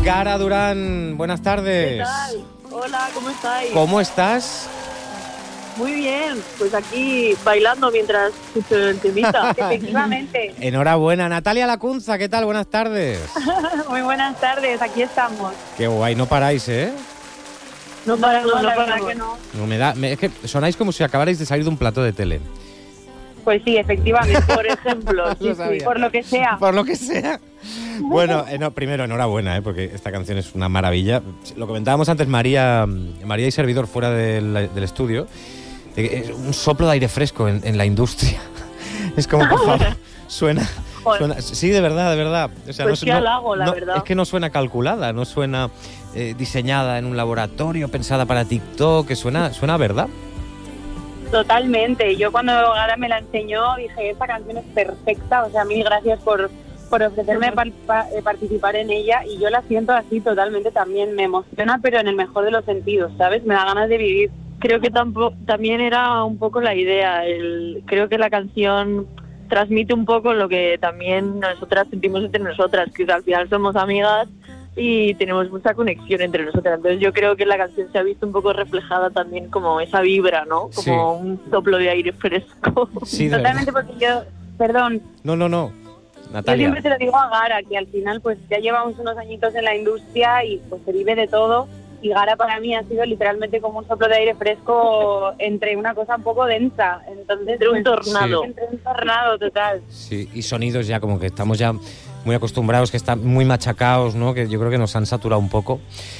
Gara Durán, buenas tardes. ¿Qué tal? Hola, ¿cómo estáis? ¿Cómo estás? Muy bien, pues aquí bailando mientras escucho el temita. Efectivamente. Enhorabuena. Natalia Lacunza, ¿qué tal? Buenas tardes. Muy buenas tardes, aquí estamos. Qué guay, no paráis, ¿eh? No paramos, la verdad que no. No es que sonáis como si acabarais de salir de un plato de tele. Pues sí, efectivamente, por ejemplo, Lo sabía. por lo que sea. Por lo que sea. Bueno, primero, enhorabuena, porque esta canción es una maravilla. Lo comentábamos antes María y servidor fuera del estudio. Es un soplo de aire fresco en la industria. Es como, por favor, suena. Sí, de verdad. O sea, pues qué halago, la verdad. Es que no suena calculada, no suena diseñada en un laboratorio, pensada para TikTok, que suena a verdad. Totalmente. Yo cuando Gara me la enseñó dije, esta canción es perfecta, o sea, mil gracias por ofrecerme participar en ella, y yo la siento así totalmente también. Me emociona, pero en el mejor de los sentidos, ¿sabes? Me da ganas de vivir. Creo que también era un poco la idea. Creo que la canción transmite un poco lo que también nosotras sentimos entre nosotras, que al final somos amigas y tenemos mucha conexión entre nosotras. Entonces yo creo que la canción se ha visto un poco reflejada también como esa vibra, ¿no? Como sí. Un soplo de aire fresco. Sí, totalmente, porque yo... Perdón. No. Natalia. Yo siempre te lo digo a Gara, que al final pues ya llevamos unos añitos en la industria y pues se vive de todo. Y Gara para mí ha sido literalmente como un soplo de aire fresco entre una cosa un poco densa. Entonces, entre un tornado. Sí. Entre un tornado total. Sí, y sonidos ya como que estamos ya muy acostumbrados, que están muy machacados, ¿no? Que yo creo que nos han saturado un poco.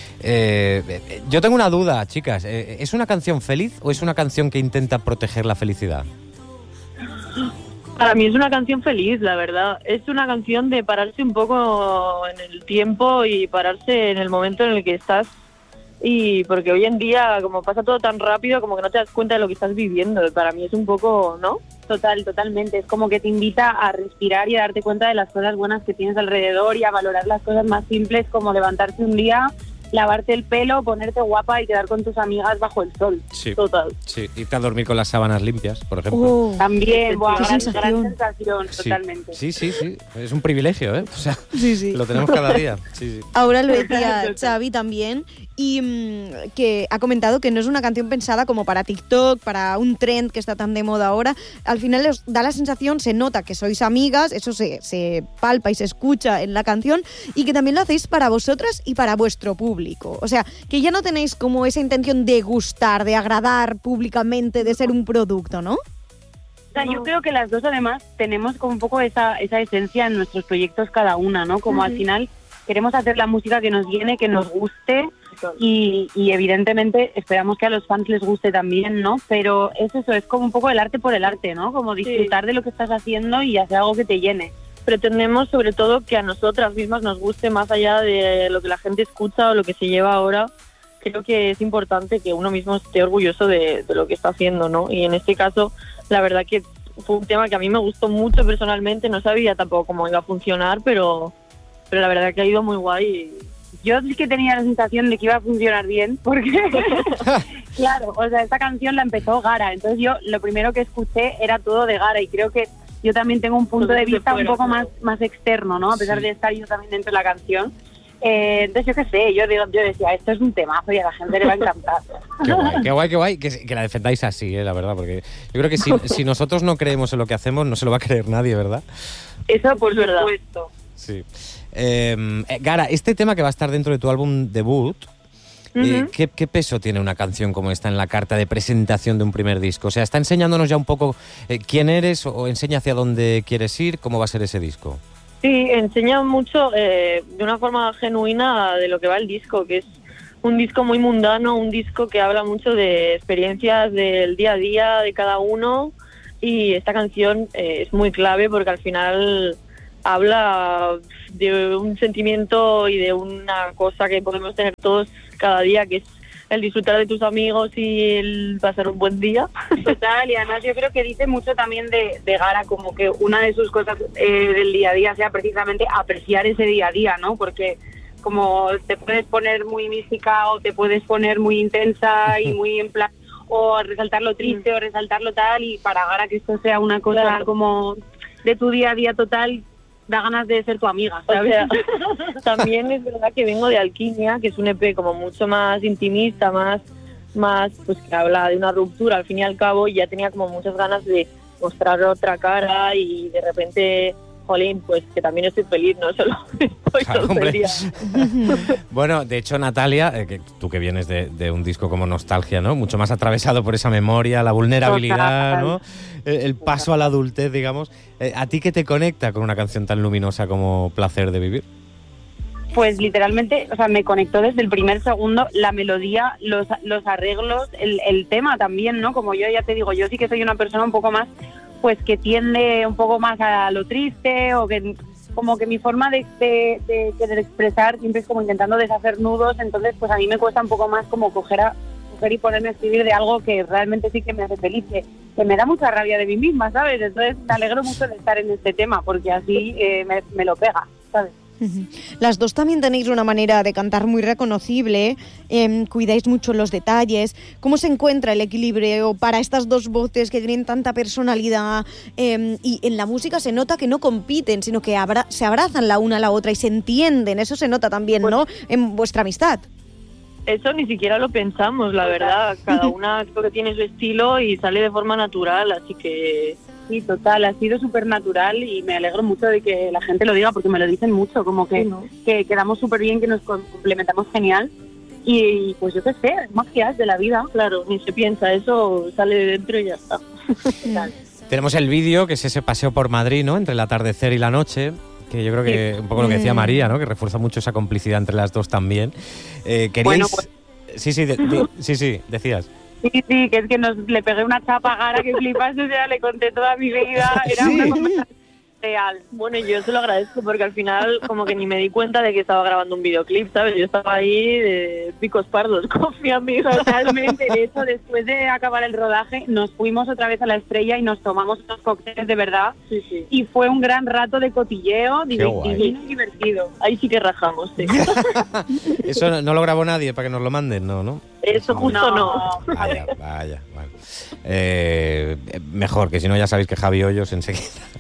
Yo tengo una duda, chicas. ¿Es una canción feliz o es una canción que intenta proteger la felicidad? Para mí es una canción feliz, la verdad. Es una canción de pararse un poco en el tiempo y pararse en el momento en el que estás. Y porque hoy en día, como pasa todo tan rápido, como que no te das cuenta de lo que estás viviendo. Para mí es un poco, ¿no? Totalmente. Es como que te invita a respirar y a darte cuenta de las cosas buenas que tienes alrededor y a valorar las cosas más simples, como levantarse un día, lavarte el pelo, ponerte guapa y quedar con tus amigas bajo el sol. Sí. Total. Sí, irte a dormir con las sábanas limpias, por ejemplo. También, gran sensación, sí. totalmente. Sí. Es un privilegio, ¿eh? O sea, sí. Lo tenemos cada día. Sí. Ahora lo decía Xavi también, y que ha comentado que no es una canción pensada como para TikTok, para un trend que está tan de moda ahora. Al final os da la sensación, se nota que sois amigas, eso se palpa y se escucha en la canción, y que también lo hacéis para vosotras y para vuestro público. O sea, que ya no tenéis como esa intención de gustar, de agradar públicamente, de ser un producto, ¿no? O sea, yo creo que las dos además tenemos como un poco esa esencia en nuestros proyectos cada una, ¿no? Como al final queremos hacer la música que nos llene, que nos guste, y evidentemente esperamos que a los fans les guste también, ¿no? Pero es eso, es como un poco el arte por el arte, ¿no? Como disfrutar de lo que estás haciendo y hacer algo que te llene. Pretendemos sobre todo que a nosotras mismas nos guste más allá de lo que la gente escucha o lo que se lleva ahora. Creo que es importante que uno mismo esté orgulloso de lo que está haciendo, ¿no? Y en este caso, la verdad que fue un tema que a mí me gustó mucho personalmente. No sabía tampoco cómo iba a funcionar, pero la verdad que ha ido muy guay. Yo sí que tenía la sensación de que iba a funcionar bien, porque claro, o sea, esta canción la empezó Gara, entonces yo lo primero que escuché era todo de Gara, y creo que yo también tengo un punto de vista un poco más externo, ¿no? A pesar de estar yo también dentro de la canción. Entonces yo qué sé, yo decía, esto es un temazo y a la gente le va a encantar. Qué guay que la defendáis así, la verdad, porque yo creo que si nosotros no creemos en lo que hacemos, no se lo va a creer nadie, ¿verdad? Eso por supuesto. Sí. Gara, este tema que va a estar dentro de tu álbum debut, ¿qué peso tiene una canción como esta en la carta de presentación de un primer disco? O sea, ¿está enseñándonos ya un poco quién eres, o enseña hacia dónde quieres ir? ¿Cómo va a ser ese disco? Sí, enseña mucho de una forma genuina de lo que va el disco, que es un disco muy mundano, un disco que habla mucho de experiencias del día a día de cada uno, y esta canción es muy clave porque al final habla de un sentimiento y de una cosa que podemos tener todos cada día, que es el disfrutar de tus amigos y el pasar un buen día. Total, y además yo creo que dice mucho también de Gara, como que una de sus cosas del día a día sea precisamente apreciar ese día a día, ¿no? Porque como te puedes poner muy mística o te puedes poner muy intensa y muy en plan, o resaltar lo triste o resaltar lo tal, y para Gara que esto sea una cosa como de tu día a día total, da ganas de ser tu amiga, O ¿sabes? sea, también es verdad que vengo de Alquimia, que es un EP como mucho más intimista, más pues que habla de una ruptura al fin y al cabo, y ya tenía como muchas ganas de mostrar otra cara y de repente, jolín, pues que también estoy feliz, no solo estoy Claro, tontería. Bueno, de hecho, Natalia, que tú que vienes de un disco como Nostalgia, ¿no? Mucho más atravesado por esa memoria, la vulnerabilidad, ¿no? El paso a la adultez, digamos. ¿A ti qué te conecta con una canción tan luminosa como Placer de Vivir? Pues literalmente, o sea, me conectó desde el primer segundo la melodía, los arreglos, el tema también, ¿no? Como yo ya te digo, yo sí que soy una persona un poco más, pues que tiende un poco más a lo triste, o que como que mi forma de expresar siempre es como intentando deshacer nudos, entonces pues a mí me cuesta un poco más como coger y ponerme a escribir de algo que realmente sí que me hace feliz, que me da mucha rabia de mí misma, ¿sabes? Entonces me alegro mucho de estar en este tema, porque así me lo pega, ¿sabes? Las dos también tenéis una manera de cantar muy reconocible, cuidáis mucho los detalles. ¿Cómo se encuentra el equilibrio para estas dos voces que tienen tanta personalidad? Y en la música se nota que no compiten, sino que se abrazan la una a la otra y se entienden. Eso se nota también, ¿no? En vuestra amistad. Eso ni siquiera lo pensamos, la verdad. Cada una creo que tiene su estilo y sale de forma natural, así que... Sí, total, ha sido súper natural y me alegro mucho de que la gente lo diga, porque me lo dicen mucho, como que, sí, ¿no? Que quedamos súper bien, que nos complementamos genial y pues yo qué sé, magias de la vida. Claro, ni se piensa, eso sale de dentro y ya está. Tenemos el vídeo, que es ese paseo por Madrid, ¿no? Entre el atardecer y la noche, que yo creo que un poco lo que decía María, ¿no? Que refuerza mucho esa complicidad entre las dos también. ¿Queréis...? Bueno, pues... Sí, decías. Sí, que es que le pegué una chapa a Gara que flipas, o sea, le conté toda mi vida, era una conversación real. Bueno, yo se lo agradezco porque al final como que ni me di cuenta de que estaba grabando un videoclip, ¿sabes? Yo estaba ahí de picos pardos con mi amigo. Totalmente, de hecho, después de acabar el rodaje, nos fuimos otra vez a la Estrella y nos tomamos unos cócteles de verdad. Sí. Y fue un gran rato de cotilleo, divino y divertido. Ahí sí que rajamos, sí. Eso no lo grabó nadie para que nos lo manden, ¿no? Eso justo no. Vaya. Bueno. Mejor, que si no ya sabéis que Javi Hoyos enseguida.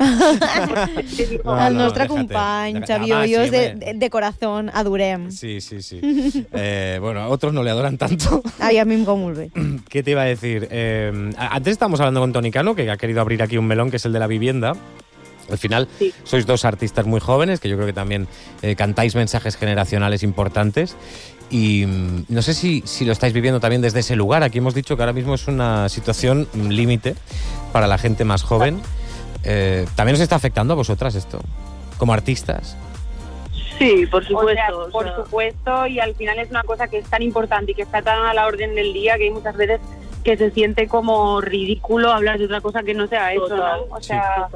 El nostre company, Xavi Hoyos, de corazón, adorem. Sí. Bueno, a otros no le adoran tanto. Ay, a mí me cae muy bien. ¿Qué te iba a decir? Antes estábamos hablando con Toni Cano, que ha querido abrir aquí un melón, que es el de la vivienda. Al final, sois dos artistas muy jóvenes, que yo creo que también cantáis mensajes generacionales importantes. Y no sé si lo estáis viviendo también desde ese lugar. Aquí hemos dicho que ahora mismo es una situación límite para la gente más joven. ¿También os está afectando a vosotras esto, como artistas? Sí, por supuesto. O sea, por supuesto, y al final es una cosa que es tan importante y que está tan a la orden del día que hay muchas veces que se siente como ridículo hablar de otra cosa que no sea eso, ¿no? O sea,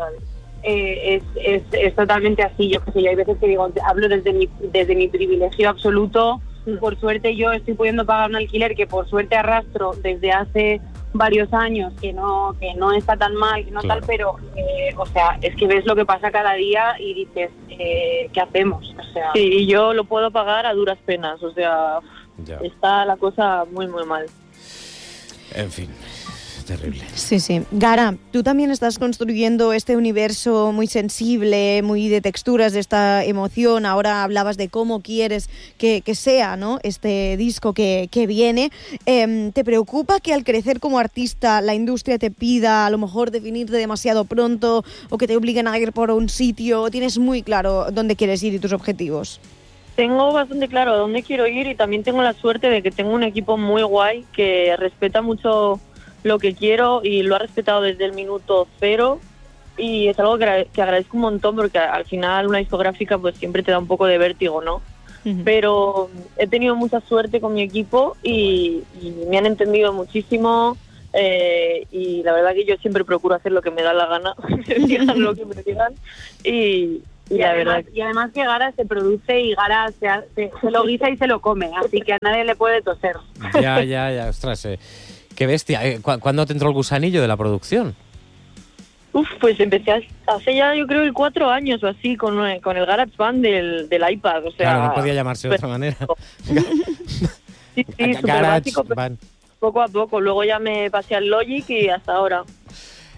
es totalmente así. Yo que sé, hay veces que digo, hablo desde mi privilegio absoluto. Por suerte yo estoy pudiendo pagar un alquiler que por suerte arrastro desde hace varios años, que no está tan mal, que no tal, pero o sea, es que ves lo que pasa cada día y dices, ¿qué hacemos? O sea, sí, y yo lo puedo pagar a duras penas, o sea, está la cosa muy muy mal. En fin, terrible. Sí. Gara, tú también estás construyendo este universo muy sensible, muy de texturas de esta emoción. Ahora hablabas de cómo quieres que sea, ¿no? Este disco que viene. ¿Te preocupa que al crecer como artista la industria te pida a lo mejor definirte demasiado pronto o que te obliguen a ir por un sitio? ¿Tienes muy claro dónde quieres ir y tus objetivos? Tengo bastante claro a dónde quiero ir y también tengo la suerte de que tengo un equipo muy guay que respeta mucho lo que quiero y lo ha respetado desde el minuto cero, y es algo que agradezco un montón porque al final una discográfica pues siempre te da un poco de vértigo, ¿no? Uh-huh. Pero he tenido mucha suerte con mi equipo y me han entendido muchísimo, y la verdad que yo siempre procuro hacer lo que me da la gana, digan lo que me digan, y además que Gara se produce y Gara se lo guisa y se lo come, así que a nadie le puede toser. Ya, ostras, qué bestia. ¿Cuándo te entró el gusanillo de la producción? Pues empecé hace ya, yo creo, 4 años o así, con el GarageBand del iPad. O sea, claro, no podía llamarse de otra manera. Sí, súper básico, pero poco a poco. Luego ya me pasé al Logic y hasta ahora.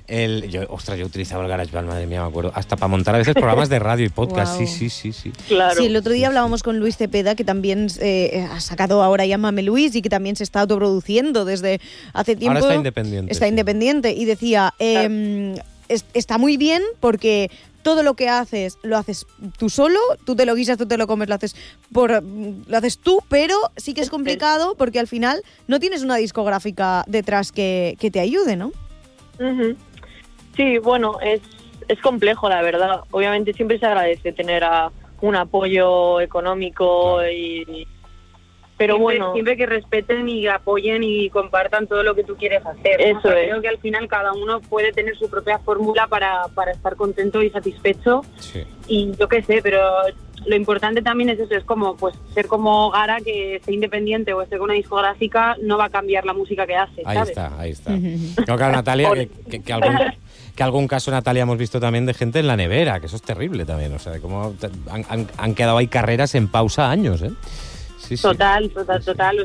Yo utilizaba el GarageBand, madre mía, me acuerdo. Hasta para montar a veces programas de radio y podcast. Wow. Sí. Claro. Sí, el otro día hablábamos con Luis Cepeda, que también ha sacado ahora Llámame Luis y que también se está autoproduciendo desde hace tiempo. Ahora está independiente. Está independiente y decía, está muy bien porque todo lo que haces lo haces tú solo, tú te lo guisas, tú te lo comes, lo haces tú, pero sí que es complicado porque al final no tienes una discográfica detrás que te ayude, ¿no? Ujú. Sí, bueno, es complejo, la verdad. Obviamente siempre se agradece tener un apoyo económico, claro. Pero siempre, bueno, siempre que respeten y apoyen y compartan todo lo que tú quieres hacer, ¿no? Eso O sea, es. Creo que al final cada uno puede tener su propia fórmula para estar contento y satisfecho. Sí. Y yo qué sé, pero lo importante también es eso, es como pues ser como Gara, que esté independiente o esté con una discográfica, no va a cambiar la música que hace, Ahí ¿sabes? está. No, claro, Natalia, que algún caso, Natalia, hemos visto también de gente en la nevera, que eso es terrible también, o sea, de cómo han quedado ahí carreras en pausa años, ¿eh? Sí. Total, o sea,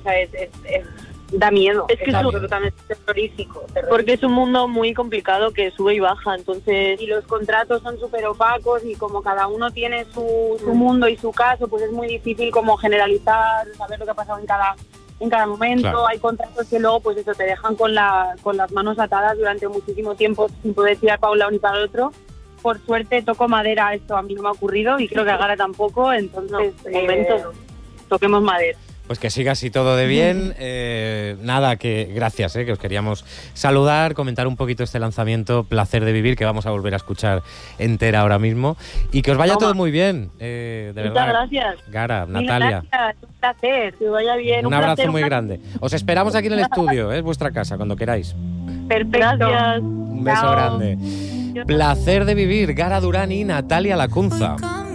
da miedo, Es que es absolutamente terrorífico. porque es un mundo muy complicado que sube y baja, entonces... Y los contratos son súper opacos y como cada uno tiene su mundo y su caso, pues es muy difícil como generalizar, saber lo que ha pasado en cada momento. Claro. Hay contratos que luego pues eso te dejan con las manos atadas durante muchísimo tiempo sin poder tirar para un lado ni para el otro. Por suerte toco madera, esto a mí no me ha ocurrido y creo que a Gara tampoco, entonces toquemos madera. Pues que siga así todo de bien. Nada, que gracias, que os queríamos saludar, comentar un poquito este lanzamiento Placer de Vivir, que vamos a volver a escuchar entera ahora mismo. Y que os vaya todo muy bien, de verdad. Muchas gracias. Gara, Mil Natalia. gracias, un placer. Que vaya bien. Un abrazo placer, muy grande. Os esperamos aquí en el estudio, es vuestra casa, cuando queráis. Perfecto. Gracias. Un beso Chao. grande. Placer de Vivir, Gara Durán y Natalia Lacunza.